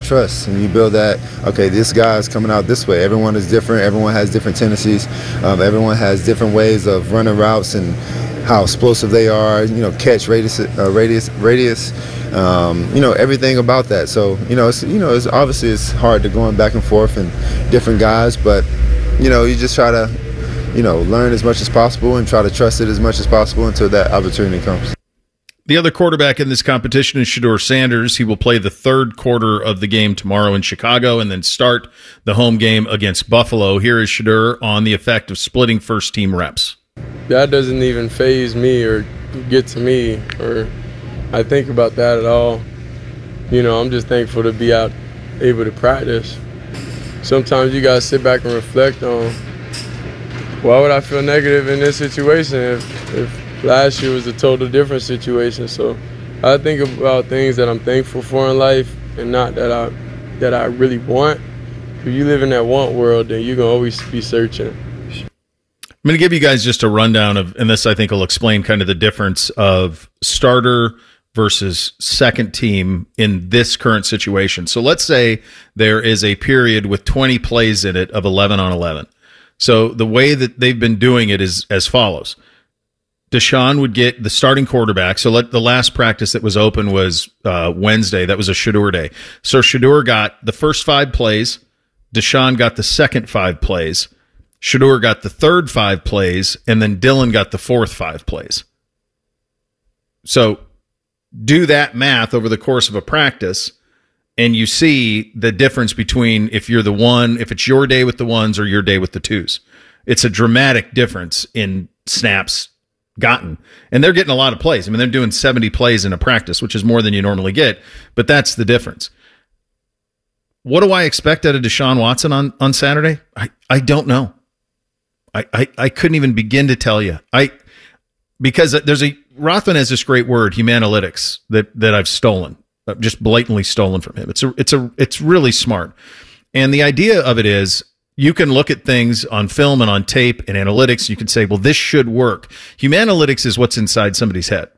trust, and you build that, okay, this guy's coming out this way. Everyone is different. Everyone has different tendencies. Everyone has different ways of running routes and how explosive they are, catch radius, everything about that. So, it's obviously it's hard to going back and forth and different guys, but, you just try to, learn as much as possible and try to trust it as much as possible until that opportunity comes. The other quarterback in this competition is Shedeur Sanders. He will play the third quarter of the game tomorrow in Chicago and then start the home game against Buffalo. Here is Shedeur on the effect of splitting first-team reps. That doesn't even faze me or get to me, or I think about that at all. I'm just thankful to be out able to practice. Sometimes you got to sit back and reflect on, why would I feel negative in this situation if last year was a total different situation? So I think about things that I'm thankful for in life and not that I really want. If you live in that want world, then you're going to always be searching. I'm going to give you guys just a rundown of, and this I think will explain kind of the difference of starter versus second team in this current situation. So let's say there is a period with 20 plays in it of 11 on 11. So the way that they've been doing it is as follows. Deshaun would get the starting quarterback. So the last practice that was open was Wednesday. That was a Shedeur day. So Shedeur got the first 5 plays. Deshaun got the second 5 plays. Shedeur got the third 5 plays, and then Dylan got the fourth 5 plays. So do that math over the course of a practice, and you see the difference between if it's your day with the ones or your day with the twos. It's a dramatic difference in snaps gotten. And they're getting a lot of plays. I mean, they're doing 70 plays in a practice, which is more than you normally get, but that's the difference. What do I expect out of Deshaun Watson on Saturday? I don't know. I couldn't even begin to tell you. Because Rothman has this great word, humanalytics, that I've stolen, just blatantly stolen from him. It's really smart. And the idea of it is you can look at things on film and on tape and analytics. You can say, well, this should work. Humanalytics is what's inside somebody's head.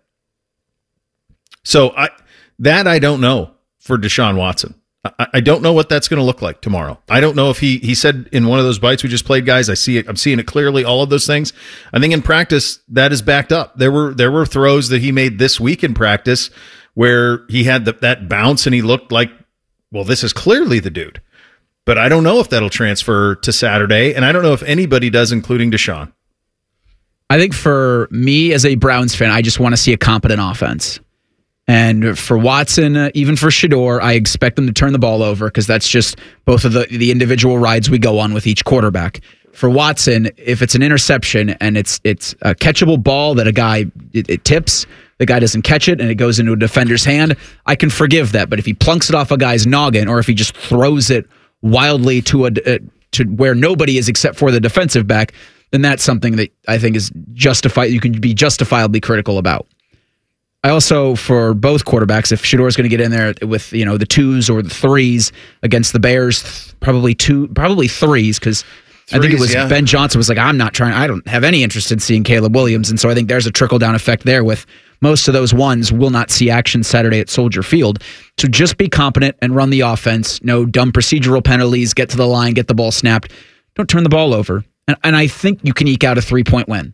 So I don't know for Deshaun Watson. I don't know what that's going to look like tomorrow. I don't know if he said in one of those bites we just played, guys, I'm seeing it clearly, all of those things. I think in practice that is backed up. There were throws that he made this week in practice where he had that bounce and he looked like, well, this is clearly the dude. But I don't know if that'll transfer to Saturday, and I don't know if anybody does, including Deshaun. I think for me as a Browns fan, I just want to see a competent offense. And for Watson, even for Shedeur, I expect them to turn the ball over because that's just both of the individual rides we go on with each quarterback. For Watson, if it's an interception and it's a catchable ball that a guy it tips, the guy doesn't catch it and it goes into a defender's hand, I can forgive that. But if he plunks it off a guy's noggin or if he just throws it wildly to where nobody is except for the defensive back, then that's something that I think is justified. You can be justifiably critical about. I also, for both quarterbacks, if Shedeur is going to get in there with the twos or the threes against the Bears, probably threes, because I think it was Ben Johnson was like, I don't have any interest in seeing Caleb Williams, and so I think there's a trickle down effect there with most of those ones will not see action Saturday at Soldier Field. So just be competent and run the offense. No dumb procedural penalties. Get to the line, get the ball snapped. Don't turn the ball over, and I think you can eke out a 3-point win.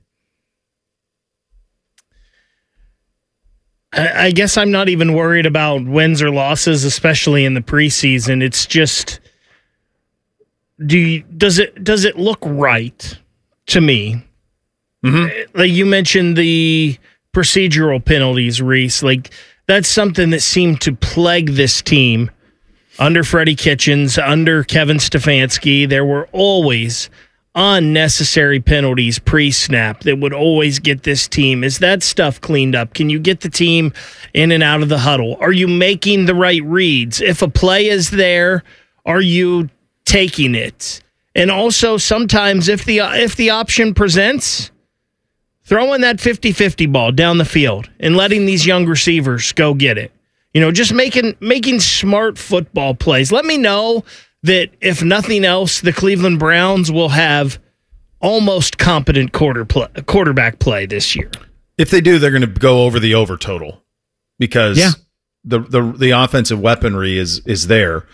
I guess I'm not even worried about wins or losses, especially in the preseason. It's just, does it look right to me? Mm-hmm. Like you mentioned the procedural penalties, Reese. Like that's something that seemed to plague this team under Freddie Kitchens, under Kevin Stefanski. There were always unnecessary penalties pre-snap that would always get this team. Is that stuff cleaned up? Can you get the team in and out of the huddle? Are you making the right reads? If a play is there, are you taking it? And also sometimes if the option presents, throwing that 50-50 ball down the field and letting these young receivers go get it. Just making smart football plays. Let me know that if nothing else, the Cleveland Browns will have almost competent quarterback play this year. If they do, they're going to go over the over total because the offensive weaponry is there.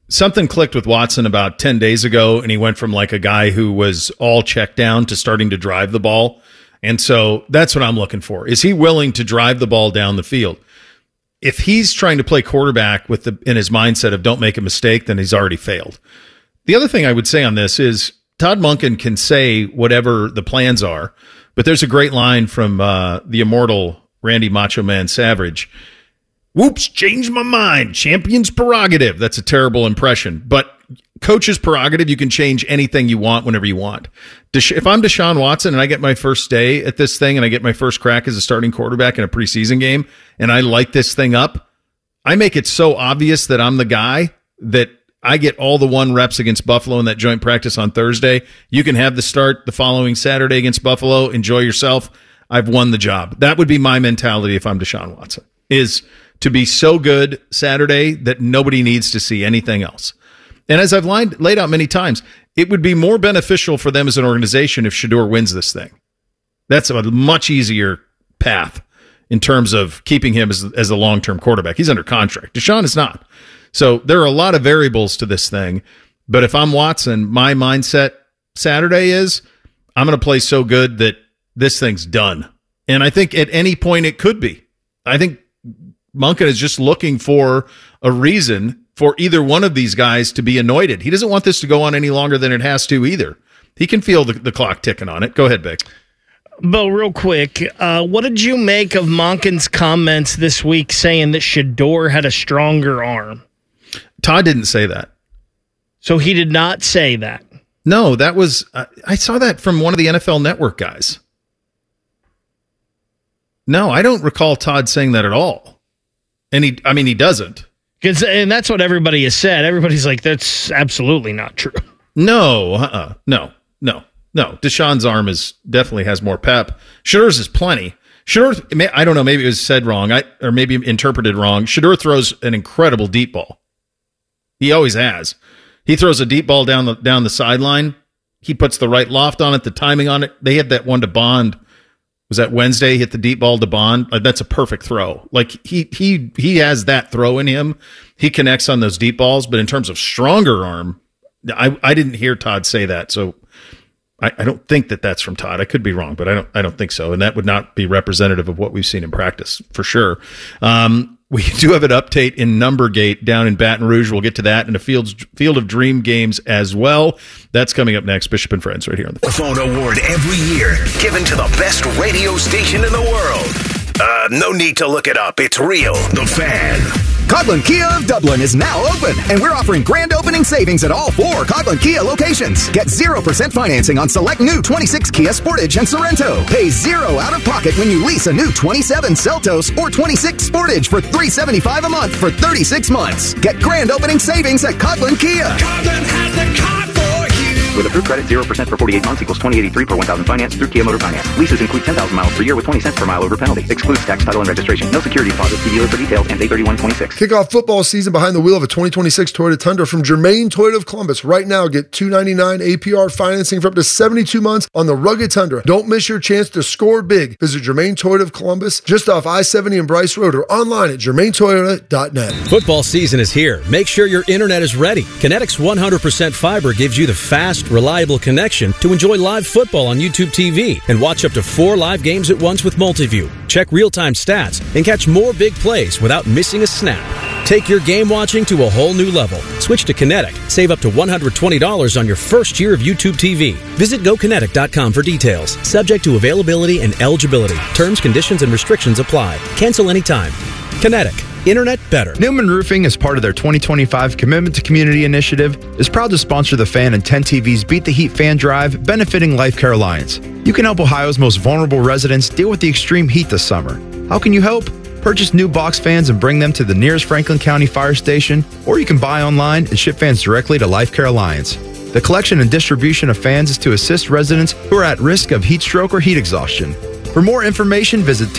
something clicked with Watson about 10 days ago, and he went from like a guy who was all checked down to starting to drive the ball. And so that's what I'm looking for. Is he willing to drive the ball down the field? If he's trying to play quarterback in his mindset of don't make a mistake, then he's already failed. The other thing I would say on this is Todd Monken can say whatever the plans are, but there's a great line from the immortal Randy Macho Man Savage. Whoops, changed my mind. Champion's prerogative. That's a terrible impression. But coach's prerogative, you can change anything you want whenever you want. If I'm Deshaun Watson and I get my first day at this thing and I get my first crack as a starting quarterback in a preseason game and I light this thing up, I make it so obvious that I'm the guy that I get all the 1 reps against Buffalo in that joint practice on Thursday. You can have the start the following Saturday against Buffalo. Enjoy yourself. I've won the job. That would be my mentality if I'm Deshaun Watson, is to be so good Saturday that nobody needs to see anything else. And as I've laid out many times, it would be more beneficial for them as an organization if Shedeur wins this thing. That's a much easier path in terms of keeping him as a long-term quarterback. He's under contract. Deshaun is not. So there are a lot of variables to this thing. But if I'm Watson, my mindset Saturday is I'm going to play so good that this thing's done. And I think at any point it could be. I think Monken is just looking for a reason for either one of these guys to be anointed. He doesn't want this to go on any longer than it has to either. He can feel the clock ticking on it. Go ahead, Vic. Bo, real quick, what did you make of Monken's comments this week saying that Shedeur had a stronger arm? Todd didn't say that. So he did not say that? No, that was I saw that from one of the NFL Network guys. No, I don't recall Todd saying that at all. And he doesn't. And that's what everybody has said. Everybody's like, that's absolutely not true. No, no. Deshaun's arm definitely has more pep. Shedeur's is plenty. Shedeur, I don't know, maybe it was said wrong, or maybe interpreted wrong. Shedeur throws an incredible deep ball. He always has. He throws a deep ball down the sideline. He puts the right loft on it, the timing on it. They had that one to Bond. Was that Wednesday? He hit the deep ball to Bond. That's a perfect throw. Like he has that throw in him. He connects on those deep balls. But in terms of stronger arm, I didn't hear Todd say that. So I don't think that's from Todd. I could be wrong, but I don't think so. And that would not be representative of what we've seen in practice for sure. We do have an update in Numbergate down in Baton Rouge. We'll get to that in a Field of Dream games as well. That's coming up next. Bishop and Friends right here on the Phone Award every year, given to the best radio station in the world. No need to look it up. It's real. The Fan. Coghlan Kia of Dublin is now open, and we're offering grand opening savings at all 4 Coghlan Kia locations. Get 0% financing on select new 26 Kia Sportage and Sorrento. Pay 0 out of pocket when you lease a new 27 Seltos or 26 Sportage for $375 a month for 36 months. Get grand opening savings at Coghlan Kia. Coghlan has the car for you. With approved credit, 0% for 48 months equals $20.83 per 1,000 finance through Kia Motor Finance. Leases include 10,000 miles per year with 20 cents per mile over penalty. Excludes tax, title, and registration. No security deposit. See dealer for details. Ends 8/31/26. Kick off football season behind the wheel of a 2026 Toyota Tundra from Germain Toyota of Columbus. Right now, get $299 APR financing for up to 72 months on the rugged Tundra. Don't miss your chance to score big. Visit Germain Toyota of Columbus just off I-70 and Bryce Road or online at germaintoyota.net. Football season is here. Make sure your internet is ready. Kinetics 100% fiber gives you the fast, reliable connection to enjoy live football on YouTube TV and watch up to 4 live games at once with Multiview. Check real-time stats and catch more big plays without missing a snap. Take your game watching to a whole new level. Switch to Kinetic. Save up to $120 on your first year of YouTube TV. Visit GoKinetic.com for details. Subject to availability and eligibility. Terms, conditions, and restrictions apply. Cancel anytime. Kinetic. Internet better. Newman Roofing, as part of their 2025 Commitment to Community initiative, is proud to sponsor the Fan and 10 TV's Beat the Heat fan drive, benefiting Life Care Alliance. You can help Ohio's most vulnerable residents deal with the extreme heat this summer. How can you help? Purchase new box fans and bring them to the nearest Franklin County Fire Station, or you can buy online and ship fans directly to Life Care Alliance. The collection and distribution of fans is to assist residents who are at risk of heat stroke or heat exhaustion. For more information, visit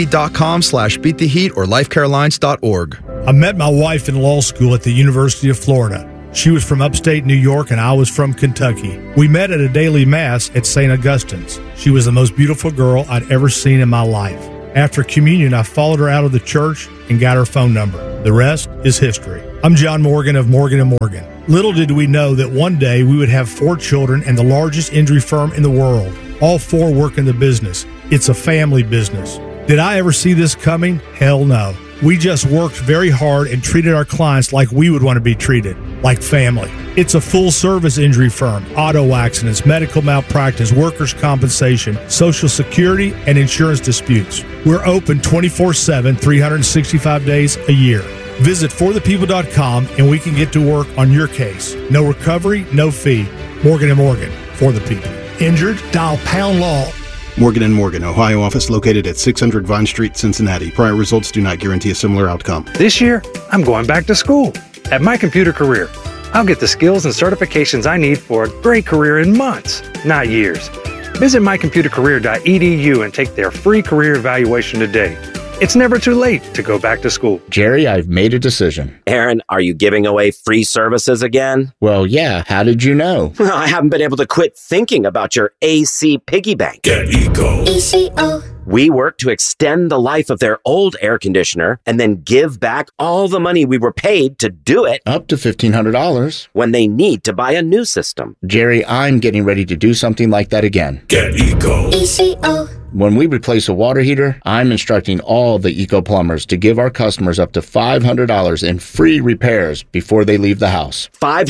10tv.com/beattheheat or lifecarealliance.org. I met my wife in law school at the University of Florida. She was from upstate New York and I was from Kentucky. We met at a daily mass at St. Augustine's. She was the most beautiful girl I'd ever seen in my life. After communion, I followed her out of the church and got her phone number. The rest is history. I'm John Morgan of Morgan & Morgan. Little did we know that one day we would have 4 children and the largest injury firm in the world. All 4 work in the business. It's a family business. Did I ever see this coming? Hell no. We just worked very hard and treated our clients like we would want to be treated, like family. It's a full-service injury firm, auto accidents, medical malpractice, workers' compensation, Social Security, and insurance disputes. We're open 24/7, 365 days a year. Visit forthepeople.com and we can get to work on your case. No recovery, no fee. Morgan & Morgan, for the people. Injured? Dial pound law. Morgan & Morgan, Ohio office located at 600 Vine Street, Cincinnati. Prior results do not guarantee a similar outcome. This year, I'm going back to school. At My Computer Career, I'll get the skills and certifications I need for a great career in months, not years. Visit mycomputercareer.edu and take their free career evaluation today. It's never too late to go back to school. Jerry, I've made a decision. Aaron, are you giving away free services again? Well, yeah. How did you know? Well, I haven't been able to quit thinking about your AC piggy bank. Get Eco. ECO. We work to extend the life of their old air conditioner and then give back all the money we were paid to do it. Up to $1,500. When they need to buy a new system. Jerry, I'm getting ready to do something like that again. Get Eco. ECO. When we replace a water heater, I'm instructing all the Eco plumbers to give our customers up to $500 in free repairs before they leave the house.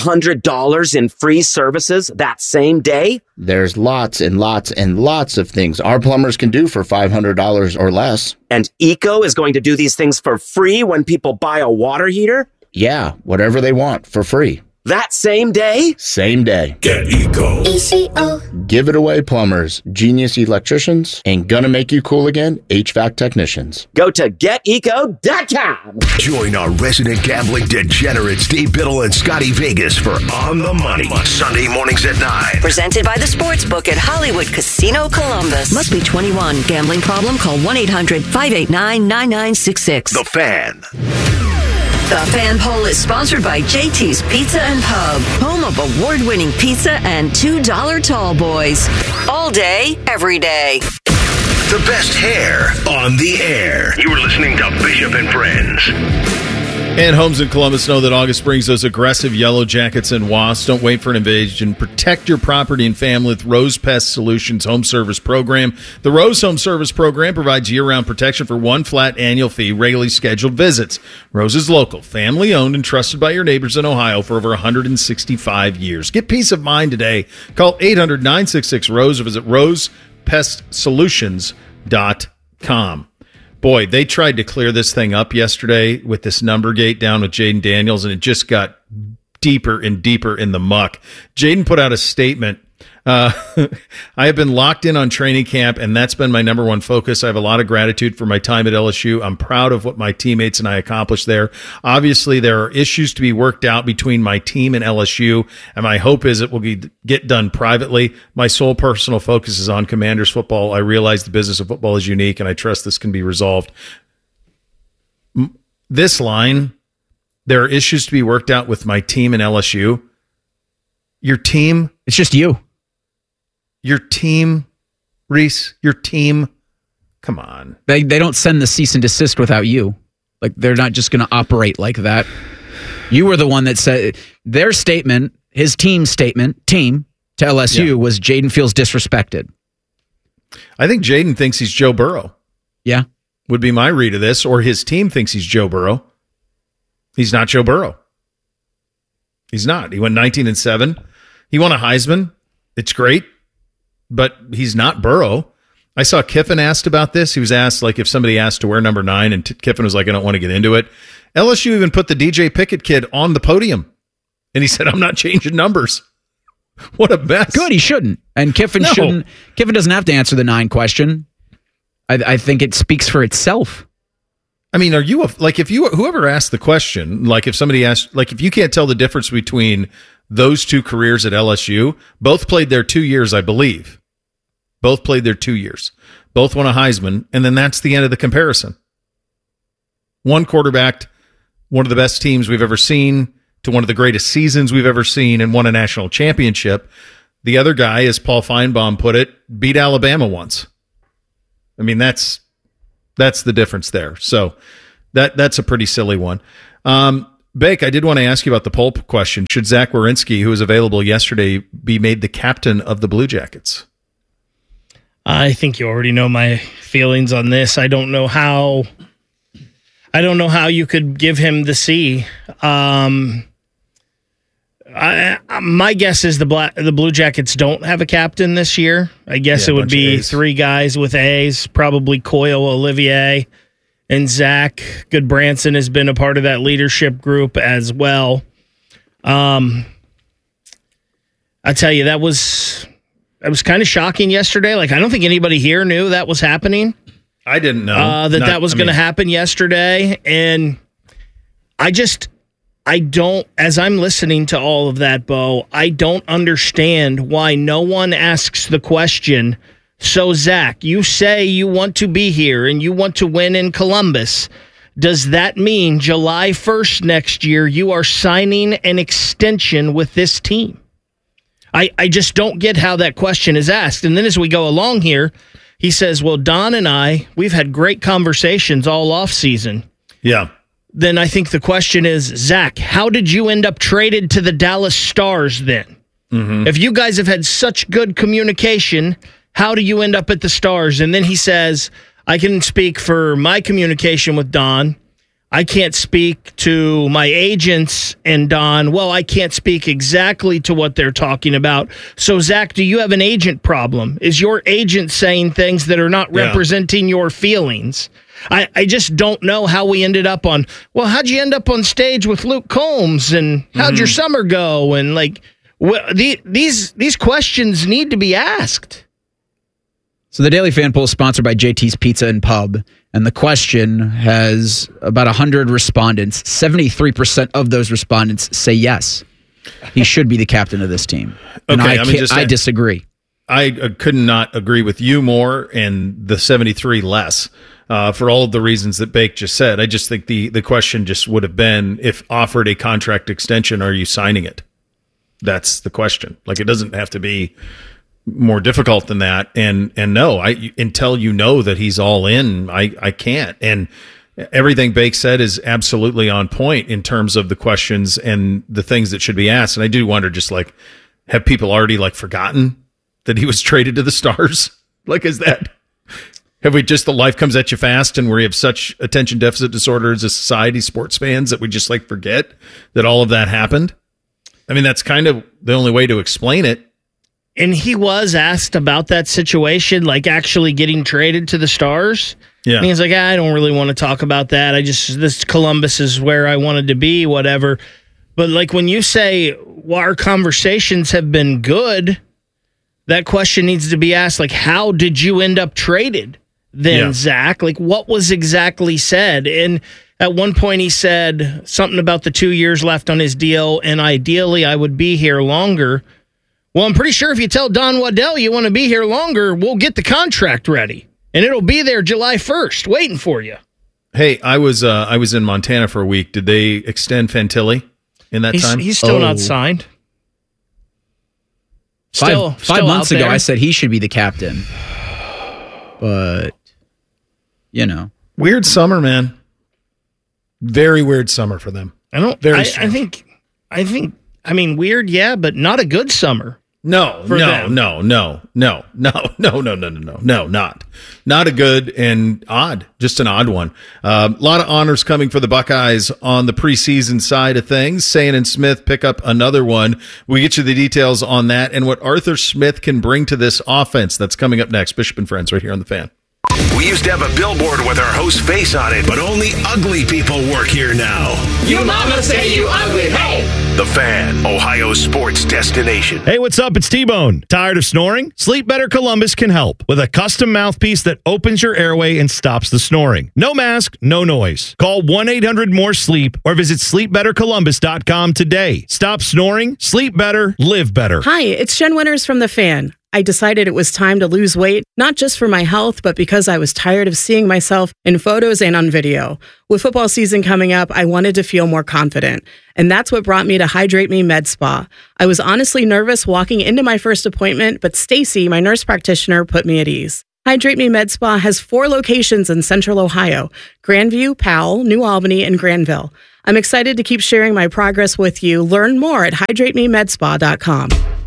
$500 in free services that same day? There's lots and lots and lots of things our plumbers can do for $500 or less. And Eco is going to do these things for free when people buy a water heater? Yeah, whatever they want for free. That same day? Same day. Get Eco. ECO. Give it away, plumbers, genius electricians, and gonna make you cool again, HVAC technicians. Go to geteco.com. Join our resident gambling degenerates, Dave Biddle and Scotty Vegas for On the Money, Sunday mornings at 9. Presented by the Sportsbook at Hollywood Casino Columbus. Must be 21. Gambling problem? Call 1-800-589-9966. The Fan. The Fan Poll is sponsored by JT's Pizza and Pub, home of award-winning pizza and $2 tall boys. All day, every day. The best hair on the air. You were listening to Bishop and Friends. And homes in Columbus know that August brings those aggressive yellow jackets and wasps. Don't wait for an invasion. Protect your property and family with Rose Pest Solutions Home Service Program. The Rose Home Service Program provides year-round protection for one flat annual fee, regularly scheduled visits. Rose is local, family-owned, and trusted by your neighbors in Ohio for over 165 years. Get peace of mind today. Call 800-966-ROSE or visit rosepestsolutions.com. Boy, they tried to clear this thing up yesterday with this number gate down with Jaden Daniels, and it just got deeper and deeper in the muck. Jaden put out a statement. I have been locked in on training camp, and that's been my number one focus. I have a lot of gratitude for my time at LSU. I'm proud of what my teammates and I accomplished there. Obviously, there are issues to be worked out between my team and LSU, and my hope is it will get done privately. My sole personal focus is on Commanders football. I realize the business of football is unique, and I trust this can be resolved. This line, there are issues to be worked out with my team and LSU. Your team? It's just you. Your team, Reese, your team, come on. They don't send the cease and desist without you. Like, they're not just going to operate like that. You were the one that said their statement, his team to LSU was Jaden feels disrespected. I think Jaden thinks he's Joe Burrow. Yeah. Would be my read of this, or his team thinks he's Joe Burrow. He's not Joe Burrow. He's not. He went 19-7. He won a Heisman. It's great. But he's not Burrow. I saw Kiffin asked about this. He was asked, like, if somebody asked to wear number 9, and Kiffin was like, I don't want to get into it. LSU even put the DJ Pickett kid on the podium. And he said, I'm not changing numbers. What a mess. Good, he shouldn't. And Kiffin shouldn't. Kiffin doesn't have to answer the 9 question. I think it speaks for itself. I mean, whoever asked the question, like if somebody asked, like if you can't tell the difference between those 2 careers at LSU, both played there 2 years, I believe. Both played there 2 years. Both won a Heisman, and then that's the end of the comparison. One quarterbacked one of the best teams we've ever seen to one of the greatest seasons we've ever seen and won a national championship. The other guy, as Paul Feinbaum put it, beat Alabama once. I mean, that's That's the difference there. So that's a pretty silly one. Bake, I did want to ask you about the poll question. Should Zach Werenski, who was available yesterday, be made the captain of the Blue Jackets? I think you already know my feelings on this. I don't know how you could give him the C. My guess is the Blue Jackets don't have a captain this year. I guess it would be three guys with A's, probably Coyle, Olivier, and Zach. Goodbranson has been a part of that leadership group as well. I tell you, that was kind of shocking yesterday. Like, I don't think anybody here knew that was happening. I didn't know that was going to happen yesterday. And I don't, as I'm listening to all of that, Bo, I don't understand why no one asks the question, so Zach, you say you want to be here and you want to win in Columbus. Does that mean July 1st next year you are signing an extension with this team? I just don't get how that question is asked. And then as we go along here, he says, well, Don and I, we've had great conversations all off season. Yeah. Then I think the question is, Zach, how did you end up traded to the Dallas Stars then? Mm-hmm. If you guys have had such good communication, how do you end up at the Stars? And then he says, I can speak for my communication with Don. I can't speak to my agents and Don. Well, I can't speak exactly to what they're talking about. So, Zach, do you have an agent problem? Is your agent saying things that are not representing your feelings? I just don't know how we ended up on, well, how'd you end up on stage with Luke Combs? And how'd your summer go? And, like, these questions need to be asked. So the Daily Fan Poll is sponsored by JT's Pizza and Pub, and the question has about 100 respondents. 73% of those respondents say yes, he should be the captain of this team. And I disagree. I could not agree with you more, and the 73 less, for all of the reasons that Bake just said. I just think the question just would have been, if offered a contract extension, are you signing it? That's the question. Like, it doesn't have to be more difficult than that. And no, until you know that he's all in, I can't. And everything Bake said is absolutely on point in terms of the questions and the things that should be asked. And I do wonder, just like, have people already forgotten that he was traded to the Stars? Like, have we just, the life comes at you fast and we have such attention deficit disorder as a society, sports fans, that we just forget that all of that happened? I mean, that's kind of the only way to explain it. And he was asked about that situation, actually getting traded to the Stars. Yeah. And he's like, I don't really want to talk about that. This Columbus is where I wanted to be, whatever. But when you say, well, our conversations have been good, that question needs to be asked, how did you end up traded then, Zach? What was exactly said? And at one point he said something about the 2 years left on his deal, and ideally I would be here longer. Well, I'm pretty sure if you tell Don Waddell you want to be here longer, we'll get the contract ready, and it'll be there July 1st waiting for you. Hey, I was in Montana for a week. Did they extend Fantilli in that time? He's still not signed. Five months ago, I said he should be the captain. But, weird summer, man. Very weird summer for them. I think, weird, yeah, but not a good summer. No, not a good, and odd, just an odd one. A lot of honors coming for the Buckeyes on the preseason side of things. Sayin and Smith pick up another one. We get you the details on that and what Arthur Smith can bring to this offense. That's coming up next. Bishop and Friends right here on The Fan. We used to have a billboard with our host's face on it, but only ugly people work here now. You mama say you ugly, hey! The Fan, Ohio sports destination. Hey, what's up? It's T-Bone. Tired of snoring? Sleep Better Columbus can help with a custom mouthpiece that opens your airway and stops the snoring. No mask, no noise. Call 1-800-MORE-SLEEP or visit sleepbettercolumbus.com today. Stop snoring, sleep better, live better. Hi, it's Jen Winters from The Fan. I decided it was time to lose weight, not just for my health, but because I was tired of seeing myself in photos and on video. With football season coming up, I wanted to feel more confident. And that's what brought me to Hydrate Me Med Spa. I was honestly nervous walking into my first appointment, but Stacy, my nurse practitioner, put me at ease. Hydrate Me Med Spa has 4 locations in Central Ohio: Grandview, Powell, New Albany, and Granville. I'm excited to keep sharing my progress with you. Learn more at hydratememedspa.com.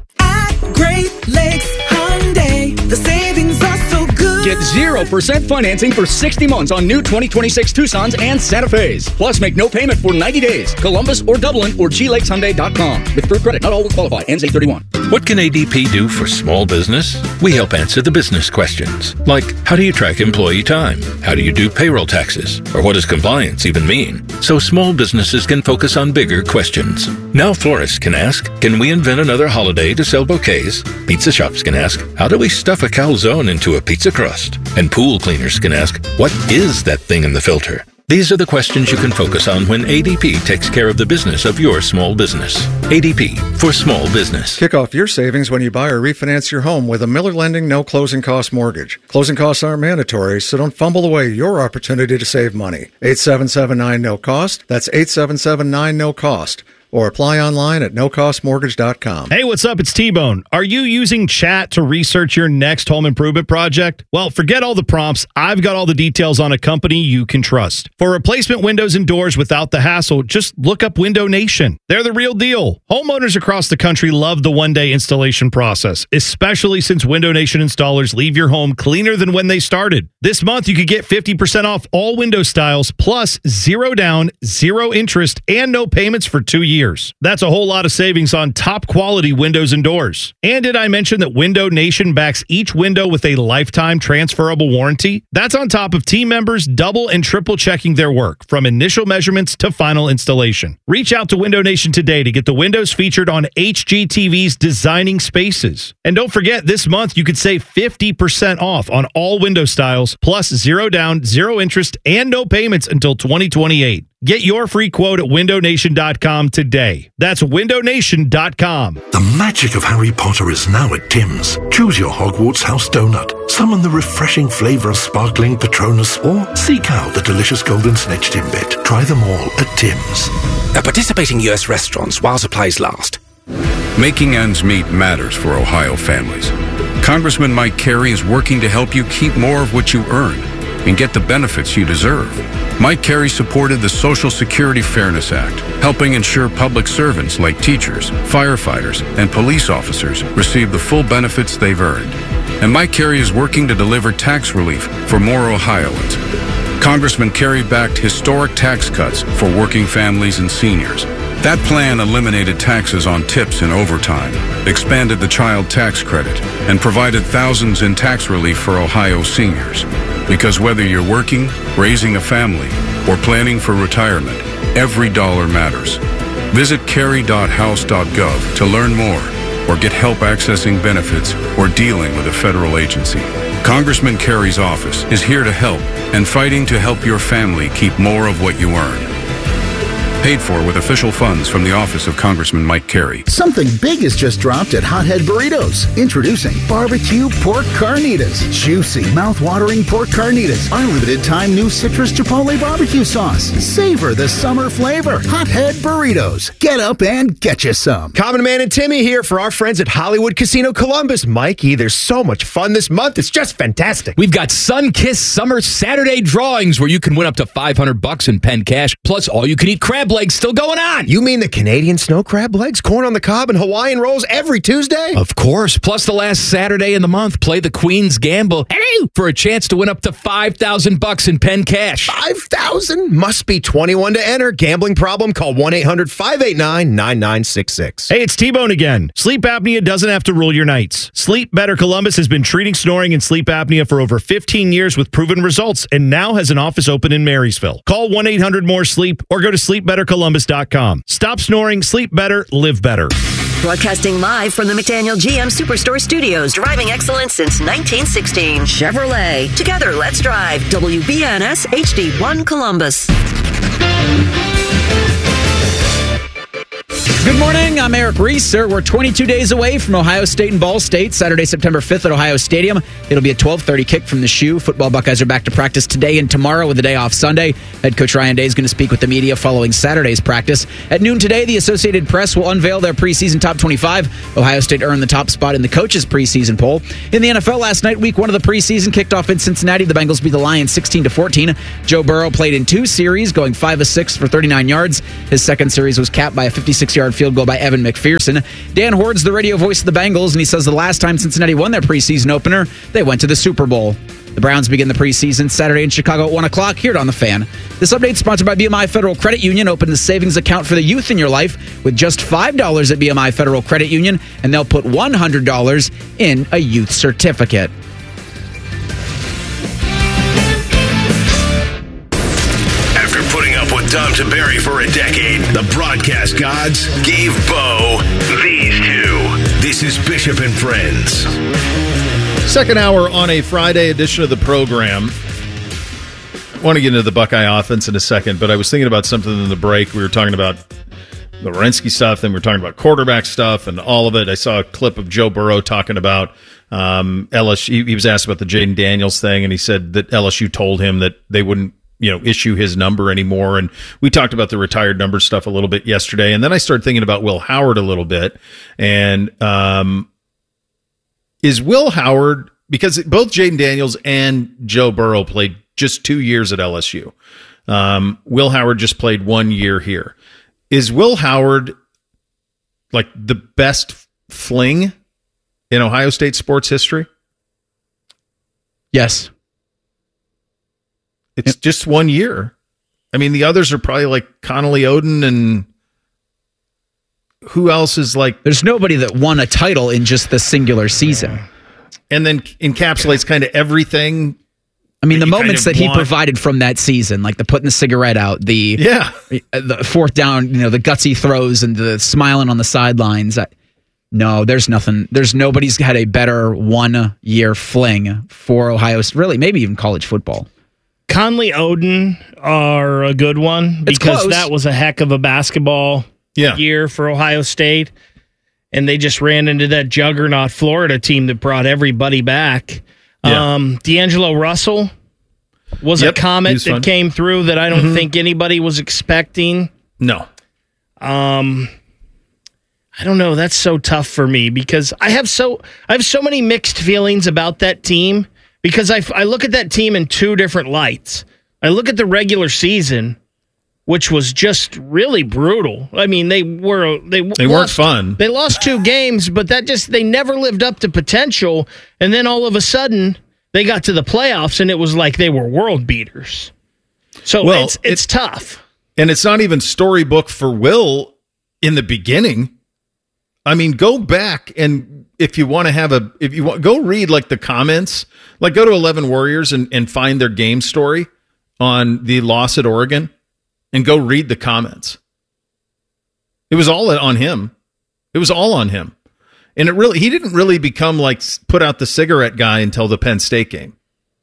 At Great Lakes Hyundai, the savings are so good. Get 0% financing for 60 months on new 2026 Tucsons and Santa Fe's. Plus, make no payment for 90 days. Columbus or Dublin or glakeshyundai.com. With through credit, not all will qualify. Ends 8/31. What can ADP do for small business? We help answer the business questions, like how do you track employee time? How do you do payroll taxes? Or what does compliance even mean? So small businesses can focus on bigger questions. Now florists can ask, can we invent another holiday to sell bouquets? Pizza shops can ask, how do we stuff a calzone into a pizza crust? And pool cleaners can ask, what is that thing in the filter? These are the questions you can focus on when ADP takes care of the business of your small business. ADP, for small business. Kick off your savings when you buy or refinance your home with a Miller Lending no closing cost mortgage. Closing costs aren't mandatory, so don't fumble away your opportunity to save money. 8779-NO-COST. That's 8779-NO-COST. Or apply online at nocostmortgage.com. Hey, what's up? It's T-Bone. Are you using chat to research your next home improvement project? Well, forget all the prompts. I've got all the details on a company you can trust. For replacement windows and doors without the hassle, just look up Window Nation. They're the real deal. Homeowners across the country love the one-day installation process, especially since Window Nation installers leave your home cleaner than when they started. This month, you could get 50% off all window styles, plus 0 down, 0 interest, and no payments for 2 years. That's a whole lot of savings on top quality windows and doors. And did I mention that Window Nation backs each window with a lifetime transferable warranty? That's on top of team members double and triple checking their work from initial measurements to final installation. Reach out to Window Nation today to get the windows featured on HGTV's Designing Spaces. And don't forget, this month you could save 50% off on all window styles, plus 0 down, 0 interest, and no payments until 2028. Get your free quote at windownation.com today. That's windownation.com. The magic of Harry Potter is now at Tim's. Choose your Hogwarts house donut, summon the refreshing flavor of sparkling Patronus, or seek out the delicious golden snitch Timbit. Try them all at Tim's. At participating U.S. restaurants while supplies last. Making ends meet matters for Ohio families. Congressman Mike Carey is working to help you keep more of what you earn and get the benefits you deserve. Mike Carey supported the Social Security Fairness Act, helping ensure public servants like teachers, firefighters, and police officers receive the full benefits they've earned. And Mike Carey is working to deliver tax relief for more Ohioans. Congressman Carey backed historic tax cuts for working families and seniors. That plan eliminated taxes on tips and overtime, expanded the child tax credit, and provided thousands in tax relief for Ohio seniors. Because whether you're working, raising a family, or planning for retirement, every dollar matters. Visit carey.house.gov to learn more or get help accessing benefits or dealing with a federal agency. Congressman Carey's office is here to help and fighting to help your family keep more of what you earn. Paid for with official funds from the office of Congressman Mike Carey. Something big has just dropped at Hothead Burritos. Introducing barbecue pork carnitas. Juicy, mouth-watering pork carnitas. Our limited-time new citrus chipotle barbecue sauce. Savor the summer flavor. Hothead Burritos. Get up and get you some. Common Man and Timmy here for our friends at Hollywood Casino Columbus. Mikey, there's so much fun this month. It's just fantastic. We've got Sun-Kissed Summer Saturday drawings where you can win up to $500 in pen cash, plus all-you-can-eat crab legs still going on. You mean the Canadian snow crab legs, corn on the cob, and Hawaiian rolls every Tuesday? Of course. Plus the last Saturday in the month, play the Queen's Gamble for a chance to win up to $5,000 in pen cash. $5,000? Must be 21 to enter. Gambling problem? Call 1-800-589-9966. Hey, it's T-Bone again. Sleep apnea doesn't have to rule your nights. Sleep Better Columbus has been treating snoring and sleep apnea for over 15 years with proven results and now has an office open in Marysville. Call 1-800-MORE-SLEEP or go to sleepbettercolumbus.com. Stop snoring, sleep better, live better. Broadcasting live from the McDaniel GM Superstore Studios. Driving excellence since 1916. Chevrolet. Together, let's drive. WBNS HD1 Columbus. Good morning. I'm Eric Reeser. We're 22 days away from Ohio State and Ball State. Saturday, September 5th at Ohio Stadium. It'll be a 12:30 kick from the shoe. Football Buckeyes are back to practice today and tomorrow with a day off Sunday. Head coach Ryan Day is going to speak with the media following Saturday's practice. At noon today, the Associated Press will unveil their preseason top 25. Ohio State earned the top spot in the coaches' preseason poll. In the NFL last night, week 1 of the preseason kicked off in Cincinnati. The Bengals beat the Lions 16-14. Joe Burrow played in 2 series, going 5 of 6 for 39 yards. His second series was capped by a 56-yard field goal by Evan McPherson. Dan Hord's the radio voice of the Bengals, and he says the last time Cincinnati won their preseason opener, they went to the Super Bowl. The Browns begin the preseason Saturday in Chicago at 1 o'clock here on The Fan. This update is sponsored by BMI Federal Credit Union. Open the savings account for the youth in your life with just $5 at BMI Federal Credit Union, and they'll put $100 in a youth certificate. After putting up with Tom Tiberi for a decade, the broadcast gods gave Bo these two. This is Bishop and Friends. Second hour on a Friday edition of the program. I want to get into the Buckeye offense in a second, but I was thinking about something in the break. We were talking about the Wierenski stuff, then we were talking about quarterback stuff and all of it. I saw a clip of Joe Burrow talking about LSU. He was asked about the Jaden Daniels thing, and he said that LSU told him that they wouldn't issue his number anymore. And we talked about the retired number stuff a little bit yesterday. And then I started thinking about Will Howard a little bit. And is Will Howard, because both Jaden Daniels and Joe Burrow played just 2 years at LSU. Will Howard just played 1 year here. Is Will Howard like the best fling in Ohio State sports history? Yes. It's just 1 year. I mean, the others are probably like Connolly Oden, and who else is like... There's nobody that won a title in just the singular season. And then encapsulates kind of everything. I mean, the moments that he provided from that season, like the putting the cigarette out, the fourth down, the gutsy throws and the smiling on the sidelines. No, there's nothing. There's nobody's had a better 1 year fling for Ohio, really, maybe even college football. Conley Oden are a good one because that was a heck of a basketball year for Ohio State. And they just ran into that juggernaut Florida team that brought everybody back. Yeah. D'Angelo Russell was a comet that came through that I don't think anybody was expecting. No. I don't know. That's so tough for me because I have so many mixed feelings about that team. Because I look at that team in two different lights. I look at the regular season, which was just really brutal. I mean, they weren't fun. They lost 2 games, but they never lived up to potential. And then all of a sudden, they got to the playoffs, and it was like they were world beaters. So it's tough. And it's not even storybook for Will in the beginning. I mean, go back and if you want to go read like the comments, like go to 11 Warriors and find their game story on the loss at Oregon and go read the comments. It was all on him. It was all on him. And he didn't really become like put out the cigarette guy until the Penn State game.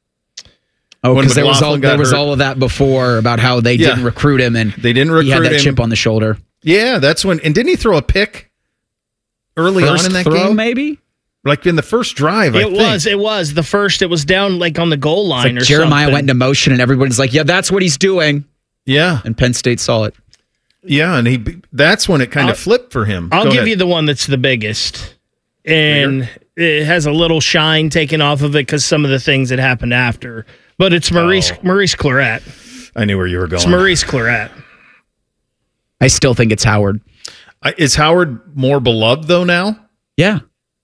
Oh, because there was all of that before about how they didn't recruit him and they didn't recruit him. He had that chip on the shoulder. Yeah, that's when. And didn't he throw a pick early on in that game? Maybe? Like in the first drive, I think. It was the first. It was down like on the goal line or Jeremiah something. went into motion and everybody's like, yeah, that's what he's doing. Yeah. And Penn State saw it. Yeah, and that's when it kind of flipped for him. I'll give you the one that's the biggest. And it has a little shine taken off of it because some of the things that happened after. But it's Maurice Clarett. I knew where you were going. It's Maurice Clarett. I still think it's Howard. Is Howard more beloved, though, now? Yeah.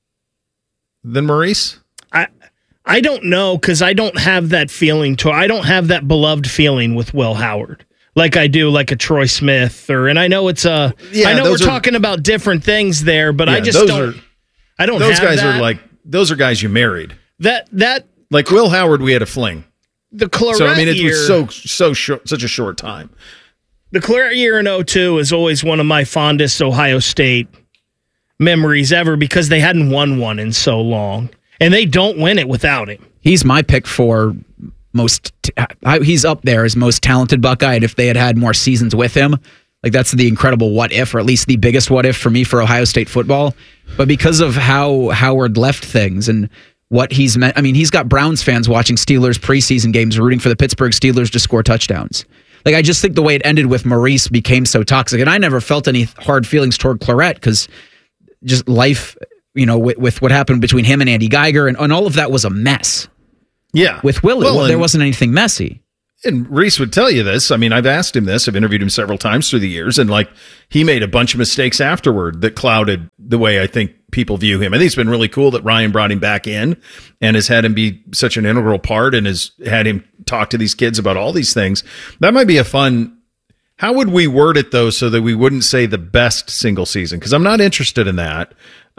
Than Maurice? I don't know, because I don't have that feeling I don't have that beloved feeling with Will Howard. Like I do, like a Troy Smith, and I know it's I know we're talking about different things there, but I just don't. I don't. Those have guys that. are like those are guys you married. That like Will Howard, we had a fling. The Clarett so I mean, it year, was so short, such a short time. The Clarett year in 2002 is always one of my fondest Ohio State memories ever because they hadn't won one in so long, and they don't win it without him. He's my pick for he's up there as most talented Buckeye. And if they had more seasons with him, Like, that's the incredible what if, or at least the biggest what if for me for Ohio State football. But because of how Howard left things and what he's meant, I mean, he's got Browns fans watching Steelers preseason games, rooting for the Pittsburgh Steelers to score touchdowns. Like, I just think the way it ended with Maurice became so toxic. And I never felt any hard feelings toward Clarett because just life, with what happened between him and Andy Geiger and all of that was a mess. Yeah. With Will, there wasn't anything messy. And Reese would tell you this. I mean, I've asked him this. I've interviewed him several times through the years. And he made a bunch of mistakes afterward that clouded the way I think people view him. I think it's been really cool that Ryan brought him back in and has had him be such an integral part and has had him talk to these kids about all these things. That might be a fun. How would we word it, though, so that we wouldn't say the best single season? Because I'm not interested in that.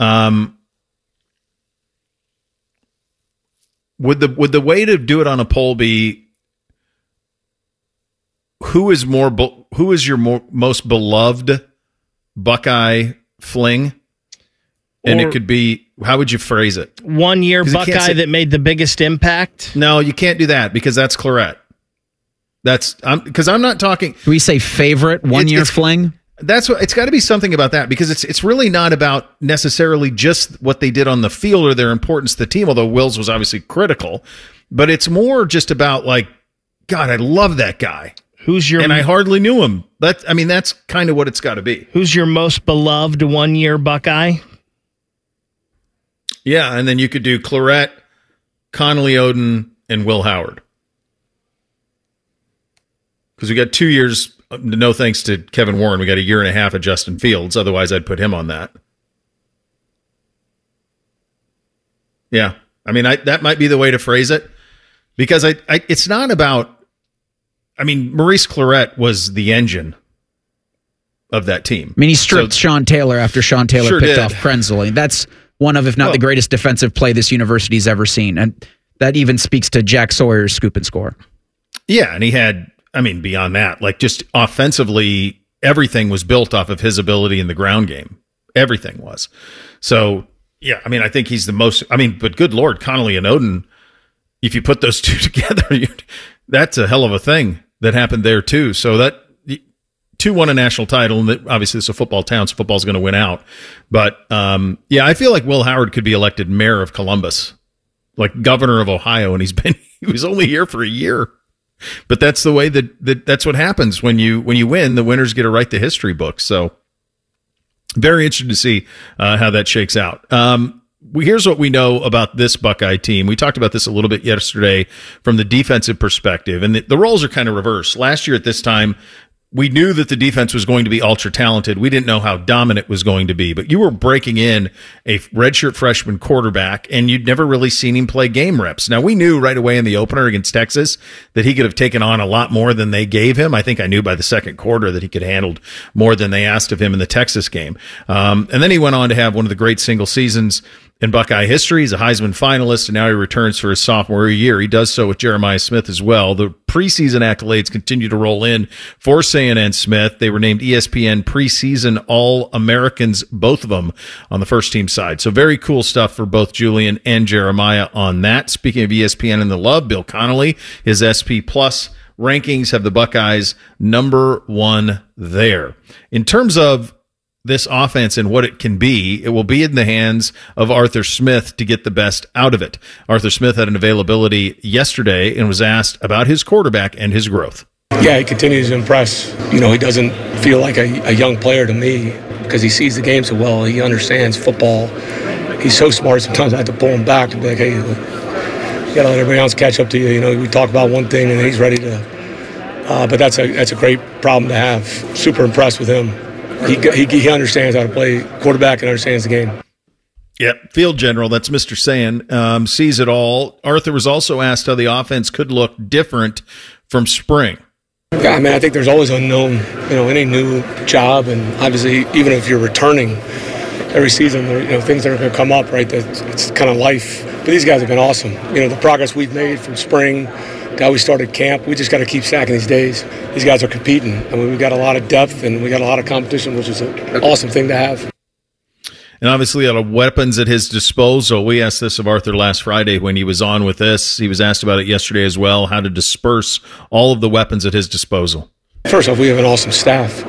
Would the way to do it on a poll be who is your most beloved Buckeye fling? And it could be, how would you phrase it? 1 year Buckeye that made the biggest impact? No, you can't do that because that's Clarett. Because I'm not talking. Do we say favorite 1 year fling? That's what it's got to be something about that because it's really not about necessarily just what they did on the field or their importance to the team, although Wills was obviously critical, but it's more just about God, I love that guy. And I hardly knew him. That's kind of what it's got to be. Who's your most beloved 1 year Buckeye? Yeah, and then you could do Clarett, Connolly Oden, and Will Howard. Because we got 2 years, no thanks to Kevin Warren, we got a year and a half of Justin Fields. Otherwise, I'd put him on that. Yeah, that might be the way to phrase it. Because it's not about, Maurice Clarett was the engine of that team. He stripped Sean Taylor after Sean Taylor picked off Krenzel. That's one of, if not the greatest defensive play this university's ever seen. And that even speaks to Jack Sawyer's scoop and score. Yeah, and he had, beyond that, just offensively, everything was built off of his ability in the ground game. Everything was. So, yeah, I think he's the most, but good Lord, Connolly and Oden, if you put those two together, that's a hell of a thing that happened there too. So that 2 won a national title, and obviously it's a football town, so football's going to win out. But I feel like Will Howard could be elected mayor of Columbus, like governor of Ohio, and he was only here for a year. But that's the way that's what happens when you win. The winners get to write the history book. So very interested to see how that shakes out. Here's what we know about this Buckeye team. We talked about this a little bit yesterday from the defensive perspective, and the roles are kind of reversed. Last year at this time, we knew that the defense was going to be ultra talented. We didn't know how dominant it was going to be, but you were breaking in a redshirt freshman quarterback, and you'd never really seen him play game reps. Now, we knew right away in the opener against Texas that he could have taken on a lot more than they gave him. I think I knew by the second quarter that he could have handled more than they asked of him in the Texas game. And then he went on to have one of the great single seasons in Buckeye history. He's a Heisman finalist, and now he returns for his sophomore year. He does so with Jeremiah Smith as well. The preseason accolades continue to roll in for Sayan Smith. They were named ESPN preseason All-Americans, both of them on the first team side. So very cool stuff for both Julian and Jeremiah on that. Speaking of ESPN and the love, Bill Connolly, his SP Plus rankings have the Buckeyes number 1 there. In terms of this offense and what it can be, it will be in the hands of Arthur Smith to get the best out of it. Arthur Smith had an availability yesterday and was asked about his quarterback and his growth. Yeah, he continues to impress. He doesn't feel like a young player to me because he sees the game so well. He understands football. He's so smart. Sometimes I have to pull him back to be like, hey, you got to let everybody else catch up to you. We talk about one thing and he's ready to. But that's a great problem to have. Super impressed with him. He understands how to play quarterback and understands the game. Yep, field general, that's Mr. Sayan, sees it all. Arthur was also asked how the offense could look different from spring. Yeah, I think there's always unknown, any new job, and obviously even if you're returning every season, things that are going to come up, right? It's kind of life. But these guys have been awesome. The progress we've made from spring to how we started camp, we just got to keep stacking these days. These guys are competing. We've got a lot of depth and we got a lot of competition, which is an awesome thing to have. And obviously a lot of weapons at his disposal. We asked this of Arthur last Friday when he was on with us. He was asked about it yesterday as well, how to disperse all of the weapons at his disposal. First off, we have an awesome staff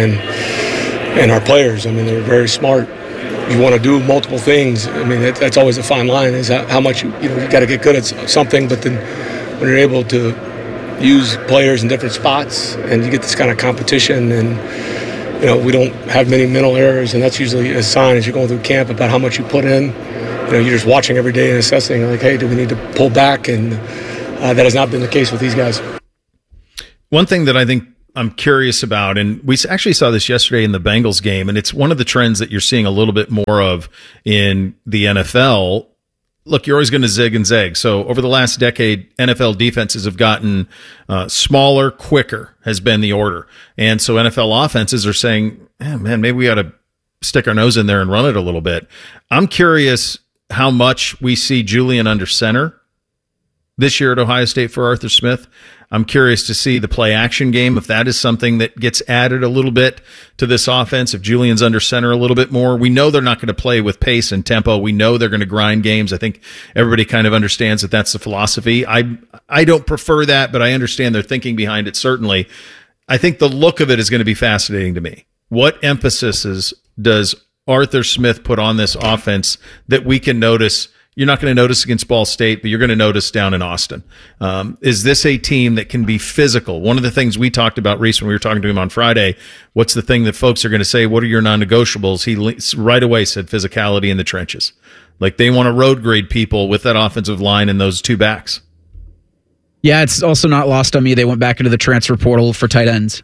and our players. I mean, they're very smart. You want to do multiple things. I mean, that's always a fine line, is how much you got to get good at something, but then when you're able to use players in different spots and you get this kind of competition, and we don't have many mental errors, and that's usually a sign as you're going through camp about how much you put in. You're just watching every day and assessing, like, hey, do we need to pull back? And that has not been the case with these guys. One thing that I think I'm curious about, and we actually saw this yesterday in the Bengals game, and it's one of the trends that you're seeing a little bit more of in the NFL. Look, you're always going to zig and zag. So over the last decade, NFL defenses have gotten smaller, quicker has been the order. And so NFL offenses are saying, man, maybe we ought to stick our nose in there and run it a little bit. I'm curious how much we see Julian under center this year at Ohio State for Arthur Smith. I'm curious to see the play action game, if that is something that gets added a little bit to this offense, if Julian's under center a little bit more. We know they're not going to play with pace and tempo. We know they're going to grind games. I think everybody kind of understands that that's the philosophy. I don't prefer that, but I understand their thinking behind it, certainly. I think the look of it is going to be fascinating to me. What emphasis does Arthur Smith put on this offense that we can notice? You're not going to notice against Ball State, but you're going to notice down in Austin. Is this a team that can be physical? One of the things we talked about, Reese, when we were talking to him on Friday, what's the thing that folks are going to say, what are your non-negotiables? He right away said physicality in the trenches. Like, they want to road grade people with that offensive line and those two backs. Yeah, it's also not lost on me. They went back into the transfer portal for tight ends.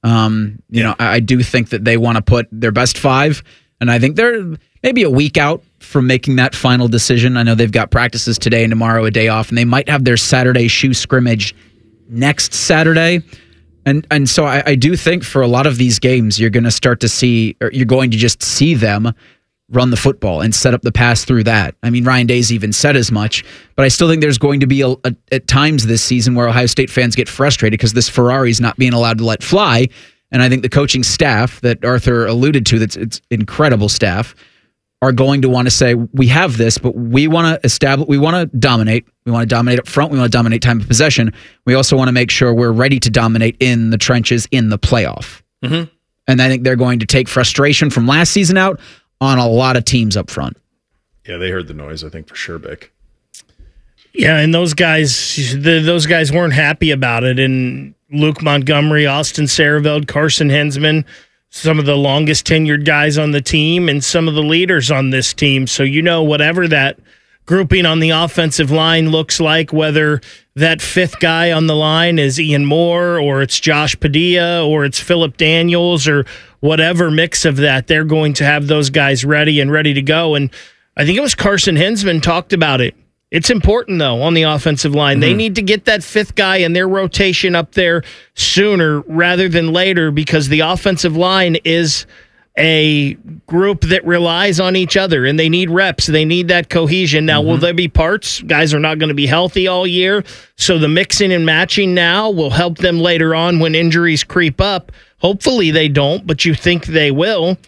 I do think that they want to put their best five, and I think they're maybe a week out from making that final decision. I know they've got practices today and tomorrow, a day off, and they might have their Saturday shoe scrimmage next Saturday. And so I do think for a lot of these games, you're going to start to see, or you're going to just see them run the football and set up the pass through that. I mean, Ryan Day's even said as much, but I still think there's going to be at times this season where Ohio State fans get frustrated because this Ferrari's not being allowed to let fly. And I think the coaching staff that Arthur alluded to, it's incredible staff, are going to want to say, we have this, but we want to establish, we want to dominate. We want to dominate up front. We want to dominate time of possession. We also want to make sure we're ready to dominate in the trenches in the playoff. Mm-hmm. And I think they're going to take frustration from last season out on a lot of teams up front. Yeah, they heard the noise, I think, for sure, Bick. Yeah, and those guys weren't happy about it. And Luke Montgomery, Austin Sareveld, Carson Hensman, some of the longest tenured guys on the team and some of the leaders on this team. So, whatever that grouping on the offensive line looks like, whether that fifth guy on the line is Ian Moore or it's Josh Padilla or it's Phillip Daniels or whatever mix of that, they're going to have those guys ready to go. And I think it was Carson Hensman talked about it. It's important, though, on the offensive line. Mm-hmm. They need to get that fifth guy in their rotation up there sooner rather than later, because the offensive line is a group that relies on each other, and they need reps. They need that cohesion. Now, will there be parts? Guys are not going to be healthy all year, so the mixing and matching now will help them later on when injuries creep up. Hopefully they don't, but you think they will.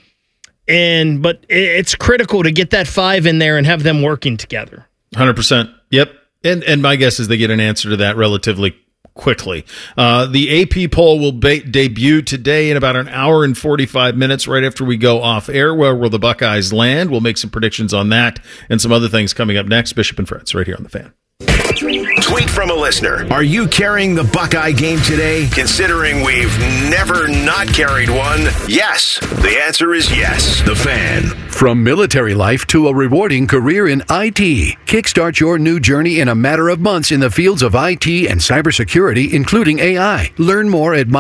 But it's critical to get that five in there and have them working together. 100%. Yep. And my guess is they get an answer to that relatively quickly. The AP poll will debut today in about an hour and 45 minutes right after we go off air. Where will the Buckeyes land? We'll make some predictions on that and some other things coming up next. Bishop and Fritz right here on The Fan. Tweet from a listener. Are you carrying the Buckeye game today? Considering we've never not carried one, yes. The answer is yes. The Fan. From military life to a rewarding career in IT. Kickstart your new journey in a matter of months in the fields of IT and cybersecurity, including AI. Learn more at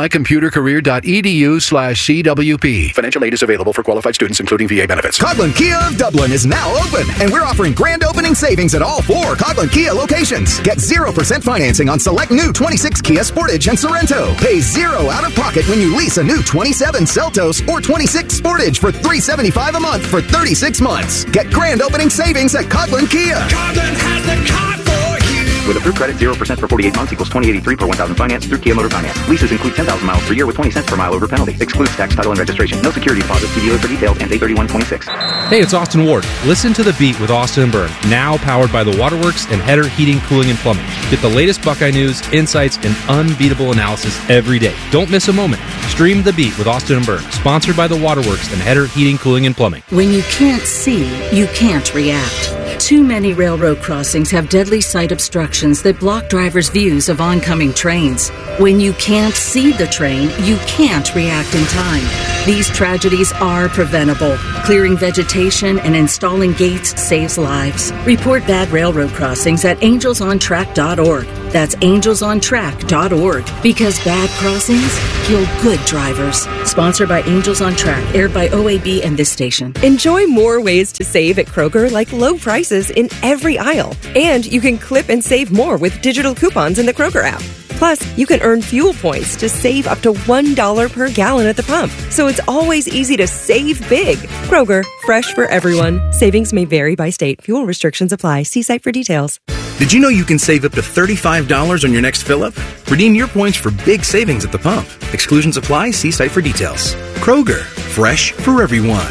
mycomputercareer.edu/CWP. Financial aid is available for qualified students, including VA benefits. Coghlan Kia of Dublin is now open, and we're offering grand opening savings at all 4 Coghlan Kia locations. Get 0% financing on select new 26 Kia Sportage and Sorrento. Pay $0 out of pocket when you lease a new 27 Seltos or 26 Sportage for $375 a month for 36 months. Get grand opening savings at Coghlan Kia. Coghlan has the car for you. With approved credit, 0% for 48 months equals $20.83 per 1,000 finance through Kia Motor Finance. Leases include 10,000 miles per year with 20 cents per mile over penalty. Excludes tax, title, and registration. No security deposit. See dealer for details and 831.26. Hey, it's Austin Ward. Listen to The Beat with Austin and Byrne, now powered by the Waterworks and Header Heating, Cooling, and Plumbing. Get the latest Buckeye news, insights, and unbeatable analysis every day. Don't miss a moment. Stream The Beat with Austin and Byrne, sponsored by the Waterworks and Header Heating, Cooling, and Plumbing. When you can't see, you can't react. Too many railroad crossings have deadly sight obstructions that block drivers' views of oncoming trains. When you can't see the train, you can't react in time. These tragedies are preventable. Clearing vegetation and installing gates saves lives. Report bad railroad crossings at angelsontrack.org. That's angelsontrack.org. Because bad crossings kill good drivers. Sponsored by Angels on Track, aired by OAB and this station. Enjoy more ways to save at Kroger, like low prices in every aisle. And you can clip and save more with digital coupons in the Kroger app. Plus, you can earn fuel points to save up to $1 per gallon at the pump. So it's always easy to save big. Kroger, fresh for everyone. Savings may vary by state. Fuel restrictions apply. See site for details. Did you know you can save up to $35 on your next fill-up? Redeem your points for big savings at the pump. Exclusions apply. See site for details. Kroger, fresh for everyone.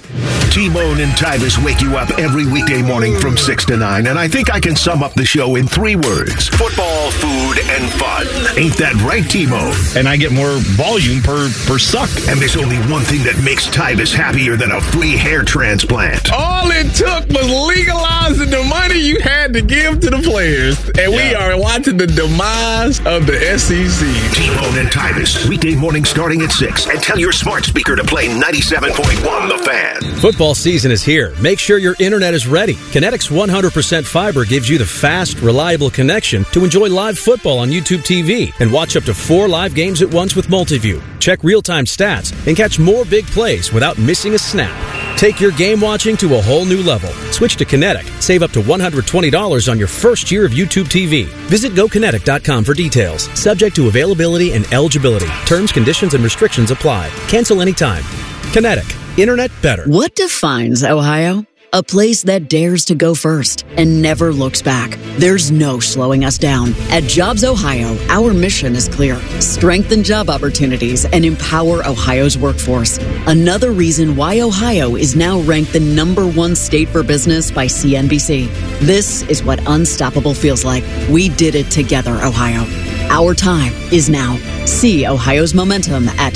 T-Bone and Tybus wake you up every weekday morning from 6 to 9, and I think I can sum up the show in 3 words. Football, food, and fun. Ain't that right, T-Bone? And I get more volume per suck. And there's only one thing that makes Tybus happier than a free hair transplant. All it took was legalizing the money you had to give to the players. And we are watching the demise of the SEC. T-Bone and Tybus, weekday morning starting at 6. And tell your smart speaker to play 97.1 The Fan. Football season is here. Make sure your internet is ready. Kinetic's 100% fiber gives you the fast, reliable connection to enjoy live football on YouTube TV and watch up to 4 live games at once with Multiview. Check real-time stats and catch more big plays without missing a snap. Take your game watching to a whole new level. Switch to Kinetic. Save up to $120 on your first year of YouTube TV. Visit GoKinetic.com for details. Subject to availability and eligibility. Terms, conditions, and restrictions apply. Cancel anytime. Kinetic. Internet better. What defines Ohio? A place that dares to go first and never looks back. There's no slowing us down. At Jobs Ohio, our mission is clear. Strengthen job opportunities and empower Ohio's workforce. Another reason why Ohio is now ranked the #1 state for business by CNBC. This is what unstoppable feels like. We did it together, Ohio. Our time is now. See Ohio's momentum at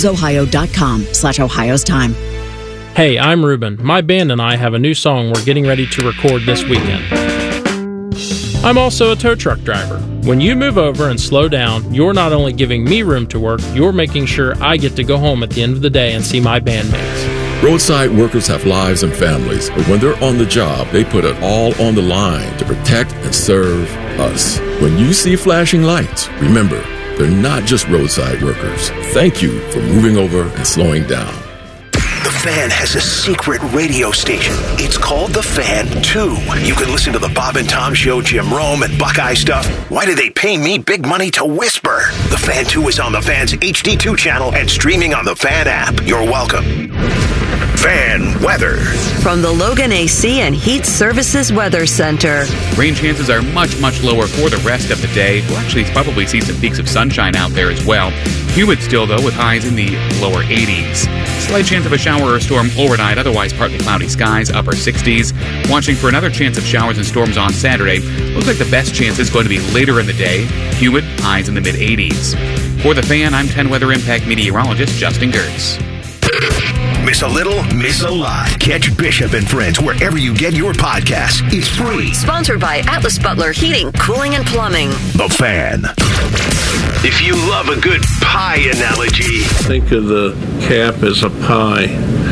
jobsohio.com/Ohio's time. Hey, I'm Ruben. My band and I have a new song we're getting ready to record this weekend. I'm also a tow truck driver. When you move over and slow down, you're not only giving me room to work, you're making sure I get to go home at the end of the day and see my bandmates. Roadside workers have lives and families, but when they're on the job, they put it all on the line to protect and serve us. When you see flashing lights, remember, they're not just roadside workers. Thank you for moving over and slowing down. The Fan has a secret radio station. It's called The Fan 2. You can listen to the Bob and Tom Show, Jim Rome, and Buckeye stuff. Why do they pay me big money to whisper? The Fan 2 is on the Fan's HD2 channel and streaming on the Fan app. You're welcome. Fan weather. From the Logan AC and Heat Services Weather Center. Rain chances are much, much lower for the rest of the day. We'll actually probably see some peaks of sunshine out there as well. Humid still, though, with highs in the lower 80s. Slight chance of a shower or a storm overnight, otherwise partly cloudy skies, upper 60s. Watching for another chance of showers and storms on Saturday. Looks like the best chance is going to be later in the day. Humid, highs in the mid-80s. For The Fan, I'm 10 Weather Impact meteorologist Justin Gertz. Miss a little, miss a lot. Catch Bishop and Friends wherever you get your podcasts. It's free. Sponsored by Atlas Butler Heating, Cooling, and Plumbing. The Fan. If you love a good pie analogy, think of the cap as a pie,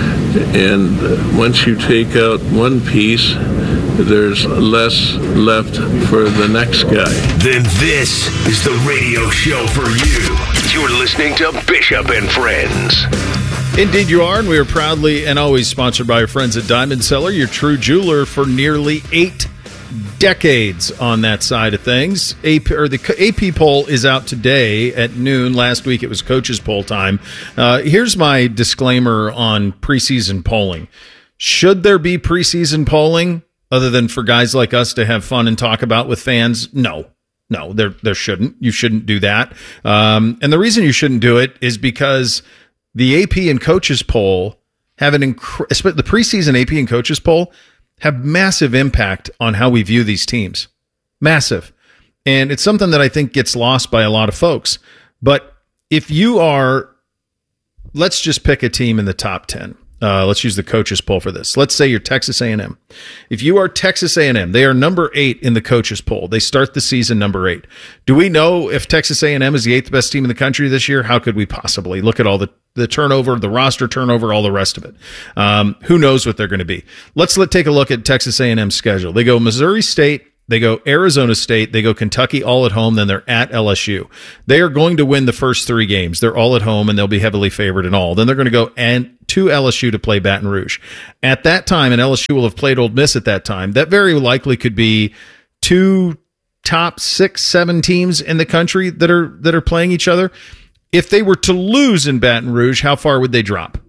and once you take out one piece, there's less left for the next guy. then this is the radio show for you. You're listening to Bishop and Friends. Indeed you are, and we are proudly and always sponsored by our friends at Diamond Cellar, your true jeweler for nearly 8 decades on that side of things. The AP poll is out today at noon. Last week it was coaches poll time. Here's my disclaimer on preseason polling. Should there be preseason polling other than for guys like us to have fun and talk about with fans? No, there shouldn't. You shouldn't do that. And the reason you shouldn't do it is because the AP and coaches poll have the preseason AP and coaches poll have massive impact on how we view these teams. Massive. And it's something that I think gets lost by a lot of folks. But if you are, let's just pick a team in the top 10. Let's use the coaches poll for this. Let's say you're Texas A&M. If you are Texas A&M, they are number 8 in the coaches poll. They start the season number 8. Do we know if Texas A&M is the 8th best team in the country this year? How could we possibly? Look at all the turnover, the roster turnover, all the rest of it. Who knows what they're going to be? Let's take a look at Texas A&M's schedule. They go Missouri State, they go Arizona State, they go Kentucky all at home, then they're at LSU. They are going to win the first 3 games. They're all at home, and they'll be heavily favored in all. Then they're going to go to LSU to play Baton Rouge. At that time, and LSU will have played Ole Miss at that time, that very likely could be 2 top 6, 7 teams in the country that are playing each other. If they were to lose in Baton Rouge, how far would they drop?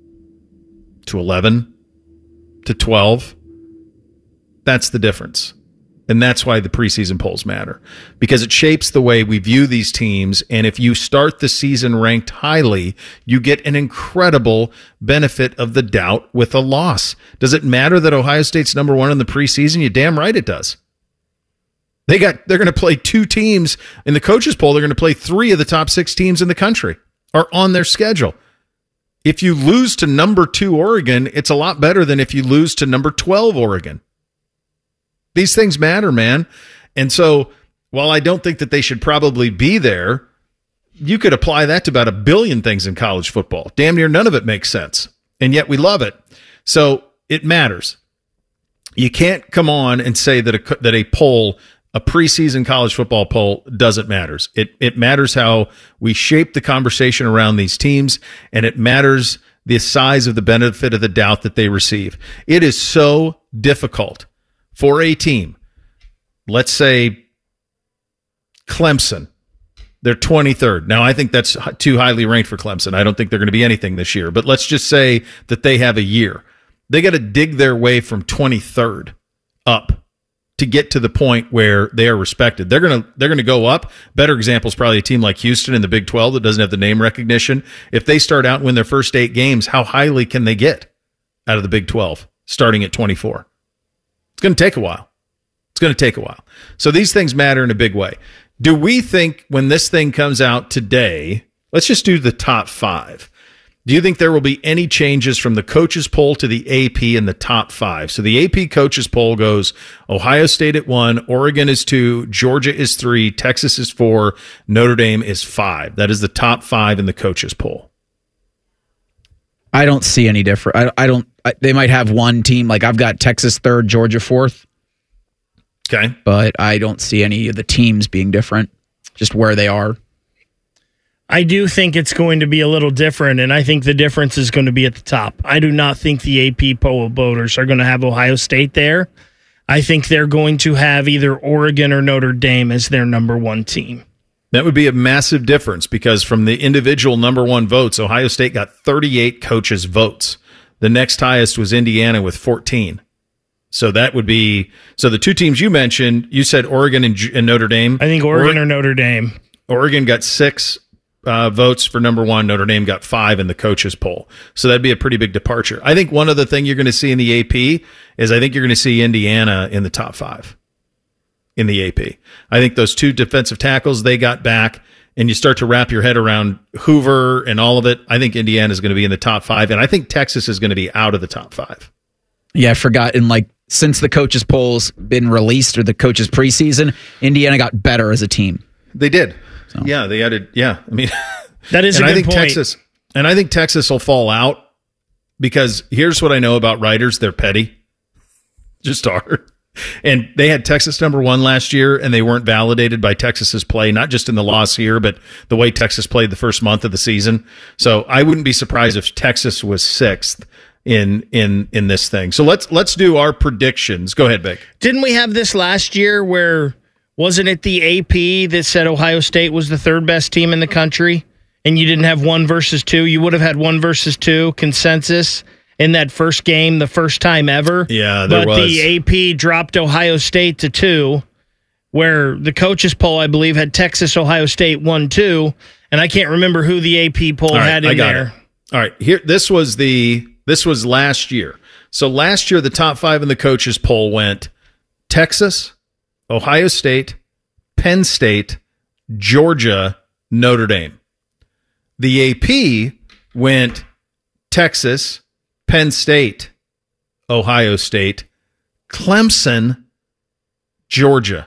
To 11? To 12? That's the difference. And that's why the preseason polls matter, because it shapes the way we view these teams. And if you start the season ranked highly, you get an incredible benefit of the doubt with a loss. Does it matter that Ohio State's number 1 in the preseason? You're damn right it does. They're going to play 2 teams in the coaches poll. They're going to play 3 of the top 6 teams in the country are on their schedule. If you lose to number 2 Oregon, it's a lot better than if you lose to number 12 Oregon. These things matter, man. And so while I don't think that they should probably be there, you could apply that to about a billion things in college football. Damn near none of it makes sense. And yet we love it. So it matters. You can't come on and say that a poll, a preseason college football poll, doesn't matter. It matters how we shape the conversation around these teams, and it matters the size of the benefit of the doubt that they receive. It is so difficult for a team, let's say Clemson, they're 23rd. Now, I think that's too highly ranked for Clemson. I don't think they're going to be anything this year. But let's just say that they have a year. They got to dig their way from 23rd up to get to the point where they are respected. They're going to go up. Better example is probably a team like Houston in the Big 12 that doesn't have the name recognition. If they start out and win their first 8 games, how highly can they get out of the Big 12 starting at 24? It's going to take a while. So these things matter in a big way. Do we think when this thing comes out today, let's just do the top 5. Do you think there will be any changes from the coaches poll to the AP in the top 5? So the AP coaches poll goes Ohio State at 1, Oregon is 2, Georgia is 3, Texas is 4, Notre Dame is 5. That is the top 5 in the coaches poll. I don't see any different. They might have one team, like I've got Texas 3rd, Georgia 4th. Okay. But I don't see any of the teams being different, just where they are. I do think it's going to be a little different, and I think the difference is going to be at the top. I do not think the AP poll voters are going to have Ohio State there. I think they're going to have either Oregon or Notre Dame as their number 1 team. That would be a massive difference, because from the individual number 1 votes, Ohio State got 38 coaches' votes. The next highest was Indiana with 14. So that would be – so the 2 teams you mentioned, you said Oregon and Notre Dame. I think Oregon or Notre Dame. Oregon got 6 votes for number 1. Notre Dame got 5 in the coaches poll. So that'd be a pretty big departure. I think one other thing you're going to see in the AP is I think you're going to see Indiana in the top 5 in the AP. I think those 2 defensive tackles they got back, and you start to wrap your head around Hoover and all of it. I think Indiana is going to be in the top 5, and I think Texas is going to be out of the top 5. Yeah, I forgot. Since the coaches polls been released, or the coaches preseason, Indiana got better as a team. They did. So. Yeah, they added. Yeah, I mean, that is a good point. I think Texas will fall out, because here's what I know about writers: they're petty, just are. And they had Texas number 1 last year, and they weren't validated by Texas's play, not just in the loss here, but the way Texas played the first month of the season. So I wouldn't be surprised if Texas was 6th in this thing. So let's do our predictions. Go ahead, Vic. Didn't we have this last year where, wasn't it the AP that said Ohio State was the 3rd best team in the country, and you didn't have 1 versus 2? You would have had 1 versus 2 consensus in that first game, the first time ever. Yeah, there was. But the AP dropped Ohio State to 2, where the coaches poll, I believe, had Texas, Ohio State 1-2, and I can't remember who the AP poll had in there. All right, here this was the This was last year. So last year, the top 5 in the coaches poll went Texas, Ohio State, Penn State, Georgia, Notre Dame. The AP went Texas, Penn State, Ohio State, Clemson, Georgia.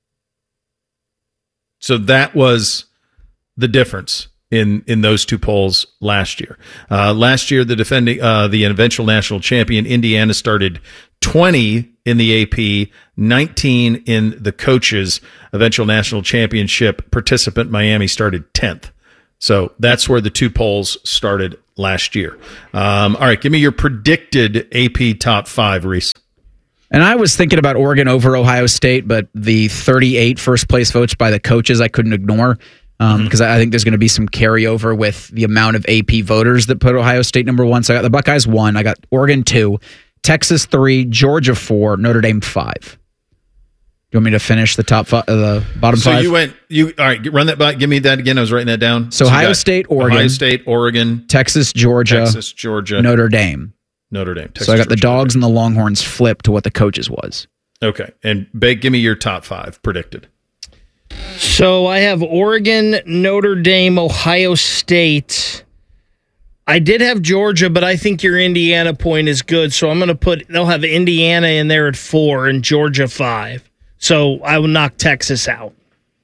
So that was the difference in those two polls last year. Last year, the eventual national champion, Indiana, started 20 in the AP, 19 in the coaches' eventual national championship participant. Miami started 10th. So that's where the two polls started last year. All right, give me your predicted AP top 5, Reese. And I was thinking about Oregon over Ohio State, but the 38 first place votes by the coaches I couldn't ignore because I think there's going to be some carryover with the amount of AP voters that put Ohio State number 1. So I got the Buckeyes 1, I got Oregon 2, Texas 3, Georgia 4, Notre Dame 5. Do you want me to finish the top 5, the bottom 5? So all right, run that by, give me that again. I was writing that down. So Ohio State, Oregon, Texas, Georgia, Notre Dame. Texas, so I got the Georgia, Dogs and the Longhorns flipped to what the coaches was. Okay. And Big, give me your top 5 predicted. So I have Oregon, Notre Dame, Ohio State. I did have Georgia, but I think your Indiana point is good. So I'm going to they'll have Indiana in there at 4 and Georgia 5. So I will knock Texas out.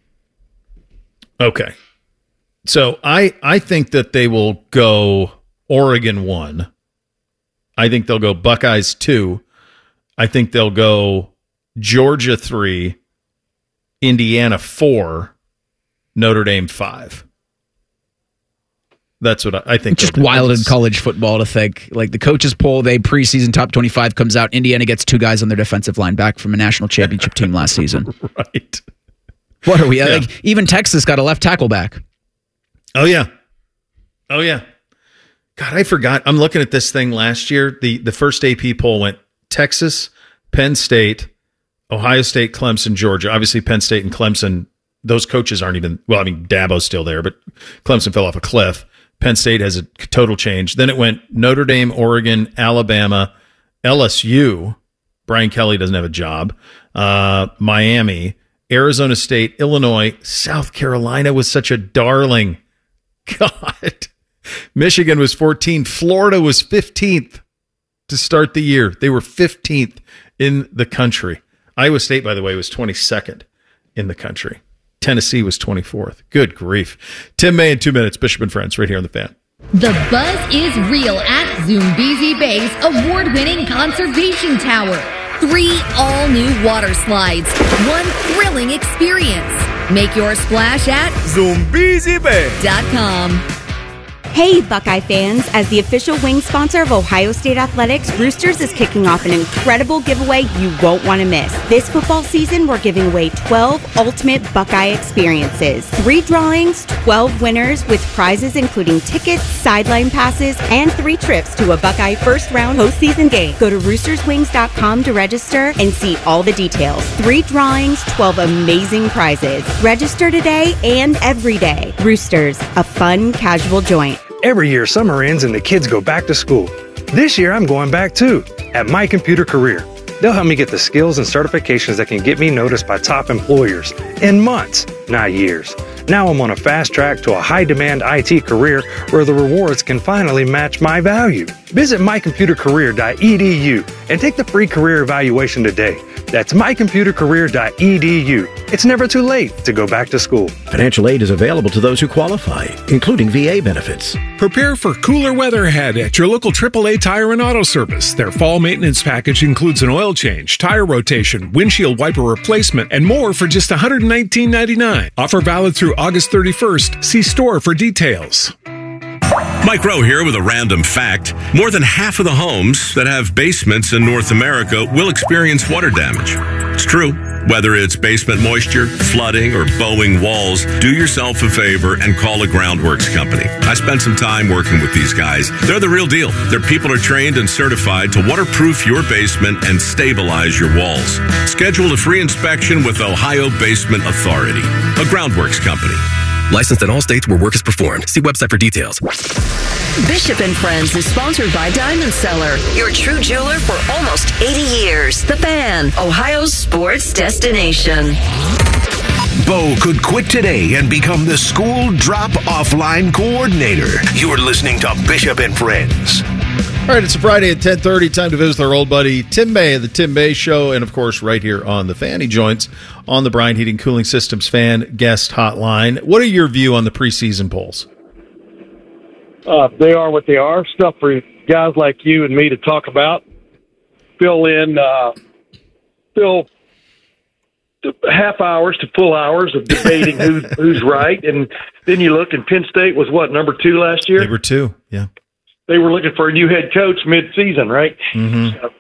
Okay. So I think that they will go Oregon 1. I think they'll go Buckeyes 2. I think they'll go Georgia 3, Indiana 4, Notre Dame 5. That's what I think. Just wild in college football to think. Like the coaches poll, they preseason top 25 comes out. Indiana gets 2 guys on their defensive line back from a national championship team last season. Right. What are we? Yeah. Like, even Texas got a left tackle back. Oh, yeah. God, I forgot. I'm looking at this thing last year. The first AP poll went Texas, Penn State, Ohio State, Clemson, Georgia. Obviously, Penn State and Clemson, those coaches aren't even, well, I mean, Dabo's still there, but Clemson fell off a cliff. Penn State has a total change. Then it went Notre Dame, Oregon, Alabama, LSU. Brian Kelly doesn't have a job. Miami, Arizona State, Illinois, South Carolina was such a darling. God. Michigan was 14th. Florida was 15th to start the year. They were 15th in the country. Iowa State, by the way, was 22nd in the country. Tennessee was 24th. Good grief. Tim May in 2 minutes. Bishop and Friends right here on The Fan. The buzz is real at Zoombezi Bay's award-winning conservation tower. 3 all-new water slides. 1 thrilling experience. Make your splash at ZoombeziBay.com. Hey, Buckeye fans. As the official wing sponsor of Ohio State Athletics, Roosters is kicking off an incredible giveaway you won't want to miss. This football season, we're giving away 12 ultimate Buckeye experiences. 3 drawings, 12 winners with prizes including tickets, sideline passes, and 3 trips to a Buckeye first-round postseason game. Go to roosterswings.com to register and see all the details. 3 drawings, 12 amazing prizes. Register today and every day. Roosters, a fun, casual joint. Every year, summer ends and the kids go back to school. This year, I'm going back too, at My Computer Career. They'll help me get the skills and certifications that can get me noticed by top employers in months, not years. Now I'm on a fast track to a high-demand IT career where the rewards can finally match my value. Visit mycomputercareer.edu and take the free career evaluation today. That's mycomputercareer.edu. It's never too late to go back to school. Financial aid is available to those who qualify, including VA benefits. Prepare for cooler weather ahead at your local AAA Tire and Auto Service. Their fall maintenance package includes an oil change, tire rotation, windshield wiper replacement, and more for just $119.99. Offer valid through August 31st. See store for details. Mike Rowe here with a random fact. More than half of the homes that have basements in North America will experience water damage. It's true. Whether it's basement moisture, flooding, or bowing walls, do yourself a favor and call a Groundworks company. I spent some time working with these guys. They're the real deal. Their people are trained and certified to waterproof your basement and stabilize your walls. Schedule a free inspection with Ohio Basement Authority, a Groundworks company. Licensed in all states where work is performed. See website for details. Bishop and Friends is sponsored by Diamond Seller, your true jeweler for almost 80 years. The Fan, Ohio's sports destination. Bo could quit today and become the school drop-off line coordinator. You're listening to Bishop and Friends. All right, it's a Friday at 10:30. Time to visit our old buddy Tim Bay of the Tim Bay Show, and of course, right here on the Fan. He joins on the Bryant Heating Cooling Systems Fan Guest Hotline. What are your view on the preseason polls? They are what they are. Stuff for guys like you and me to talk about. Fill half hours to full hours of debating who's right, and then you look, and Penn State was what, number 2 last year? They were 2, yeah. They were looking for a new head coach mid-season, right? Mm-hmm.